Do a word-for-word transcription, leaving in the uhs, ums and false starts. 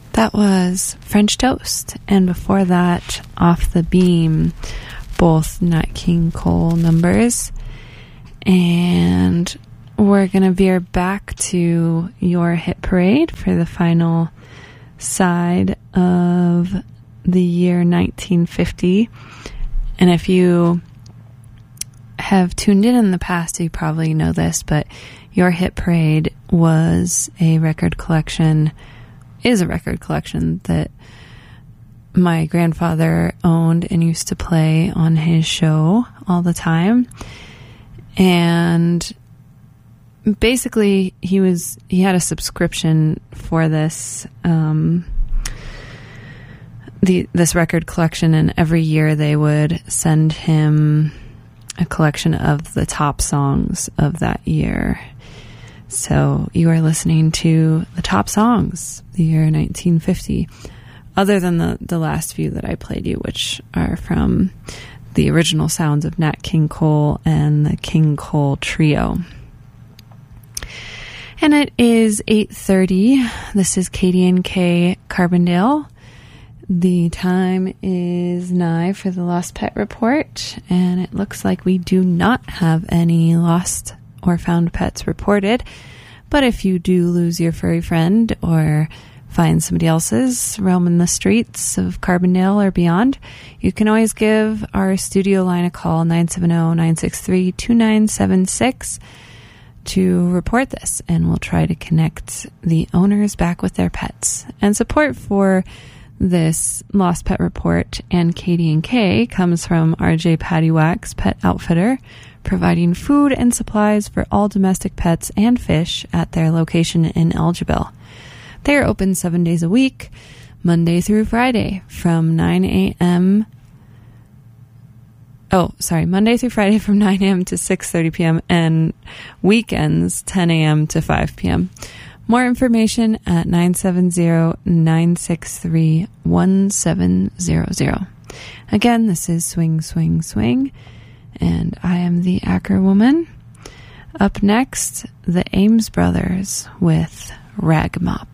That was French Toast, and before that, Off the Beam, both Nat King Cole numbers. And we're going to veer back to your hit parade for the final side of the year nineteen fifty. And if you have tuned in in the past, you probably know this, but your hit parade was a record collection, is a record collection that my grandfather owned and used to play on his show all the time. And basically he was, he had a subscription for this, um, the, this record collection, and every year they would send him a collection of the top songs of that year. So you are listening to the top songs, the year nineteen fifty, other than the, the last few that I played you, which are from the original sounds of Nat King Cole and the King Cole Trio. And it is eight thirty. This is Katie and Kay Carbondale. The time is nigh for the Lost Pet Report, and it looks like we do not have any lost or found pets reported. But if you do lose your furry friend or find somebody else's roaming the streets of Carbondale or beyond, you can always give our studio line a call, nine seven zero, nine six three, two nine seven six, to report this, and we'll try to connect the owners back with their pets. And support for this Lost Pet Report and Katie and Kay comes from R J Pattywax Pet Outfitter, providing food and supplies for all domestic pets and fish at their location in Elgibel. They are open seven days a week, Monday through Friday, from nine a.m. Oh, sorry, Monday through Friday from nine a.m. to six thirty p.m. and weekends ten a.m. to five p.m. More information at nine seven zero, nine six three, one seven zero zero. Again, this is Swing, Swing, Swing, and I am the Acker Woman. Up next, the Ames Brothers with Rag Mop.